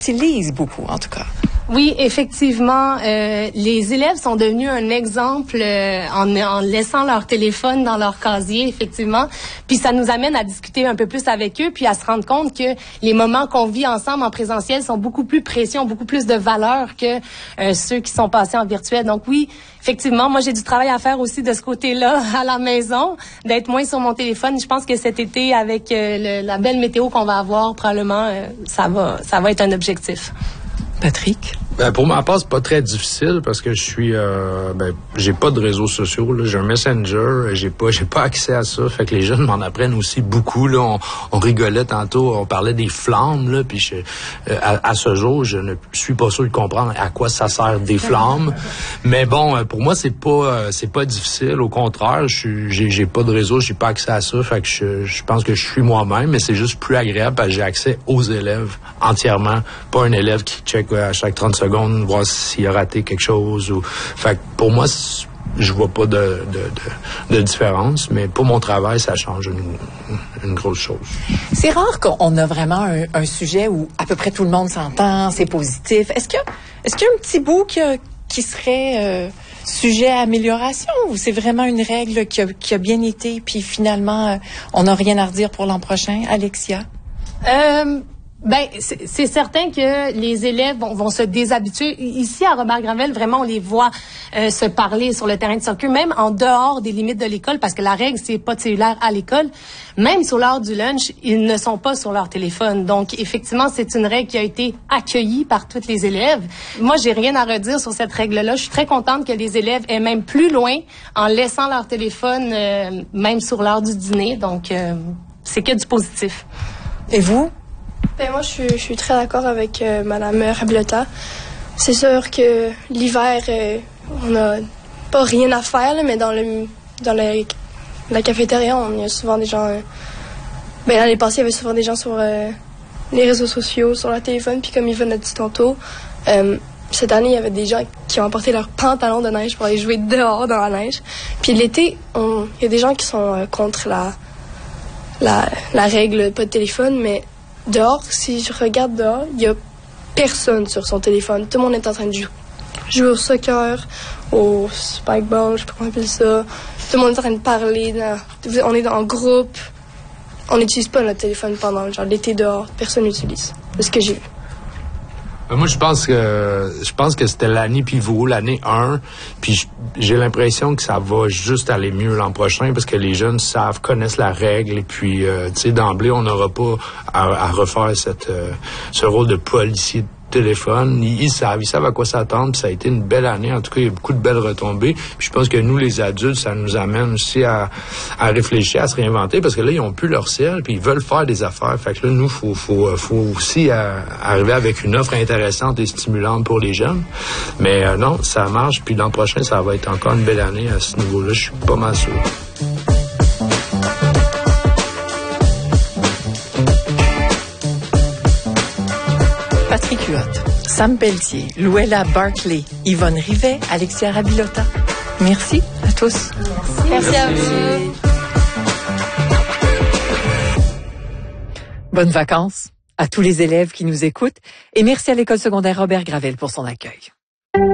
Utilise beaucoup, en tout cas. Oui, effectivement, les élèves sont devenus un exemple en laissant leur téléphone dans leur casier, effectivement. Puis ça nous amène à discuter un peu plus avec eux, puis à se rendre compte que les moments qu'on vit ensemble en présentiel sont beaucoup plus précieux, ont beaucoup plus de valeur que ceux qui sont passés en virtuel. Donc oui, effectivement, moi j'ai du travail à faire aussi de ce côté-là à la maison, d'être moins sur mon téléphone. Je pense que cet été, avec la belle météo qu'on va avoir, probablement, ça va être un objectif. Patrick? Pour ma part, c'est pas très difficile parce que je suis j'ai pas de réseaux sociaux, là. J'ai un Messenger, j'ai pas accès à ça. Fait que les jeunes m'en apprennent aussi beaucoup, là. On rigolait tantôt, on parlait des flammes, là, puis à ce jour, je ne suis pas sûr de comprendre à quoi ça sert des flammes. Mais bon, pour moi, c'est pas difficile. Au contraire, j'ai pas de réseau, j'ai pas accès à ça. Fait que je pense que je suis moi-même, mais c'est juste plus agréable parce que j'ai accès aux élèves entièrement. Pas un élève qui check à chaque 30 secondes, voir s'il a raté quelque chose. Fait que pour moi, je vois pas de différence, mais pour mon travail, ça change une grosse chose. C'est rare qu'on a vraiment un sujet où à peu près tout le monde s'entend, c'est positif. Est-ce qu'il y a un petit bout qui serait sujet à amélioration ou c'est vraiment une règle qui a bien été puis finalement, on n'a rien à redire pour l'an prochain? Alexia? C'est certain que les élèves vont se déshabituer. Ici, à Robert-Granville, vraiment, on les voit se parler sur le terrain de soccer, même en dehors des limites de l'école, parce que la règle, c'est pas de cellulaire à l'école. Même sur l'heure du lunch, ils ne sont pas sur leur téléphone. Donc, effectivement, c'est une règle qui a été accueillie par tous les élèves. Moi, j'ai rien à redire sur cette règle-là. Je suis très contente que les élèves aient même plus loin en laissant leur téléphone, même sur l'heure du dîner. Donc, c'est que du positif. Et vous? Moi, je suis très d'accord avec Madame Rabilotta. C'est sûr que l'hiver, on n'a pas rien à faire, là, mais dans la cafétéria, il y a souvent des gens... l'année passée, il y avait souvent des gens sur les réseaux sociaux, sur leur téléphone, puis comme Yvonne a dit tantôt, cette année, il y avait des gens qui ont apporté leurs pantalons de neige pour aller jouer dehors dans la neige. Puis l'été, il y a des gens qui sont contre la règle pas de téléphone, mais... Dehors, si je regarde dehors, il n'y a personne sur son téléphone. Tout le monde est en train de jouer au soccer, au spikeball, je sais pas comment on appelle ça. Tout le monde est en train de parler. On est en groupe. On n'utilise pas notre téléphone pendant l'été dehors. Personne n'utilise. C'est ce que j'ai vu. Moi, je pense que c'était l'année pivot, l'année 1, puis j'ai l'impression que ça va juste aller mieux l'an prochain parce que les jeunes connaissent la règle et puis, d'emblée, on n'aura pas à refaire ce rôle de policier de téléphone. Ils savent à quoi s'attendre, puis ça a été une belle année. En tout cas, il y a beaucoup de belles retombées. Puis je pense que nous, les adultes, ça nous amène aussi à réfléchir, à se réinventer, parce que là, ils ont plus leur ciel, puis ils veulent faire des affaires. Fait que là, nous, faut aussi arriver avec une offre intéressante et stimulante pour les jeunes. Mais non, ça marche. Puis l'an prochain, ça va être encore une belle année à ce niveau-là. Je suis pas mal sûr. Patrick Huot, Sam Pelletier, Louella Barclay, Yvonne Rivet, Alexia Rabilotta. Merci à tous. Merci à vous. Bonnes vacances à tous les élèves qui nous écoutent et merci à l'École secondaire Robert-Granville pour son accueil.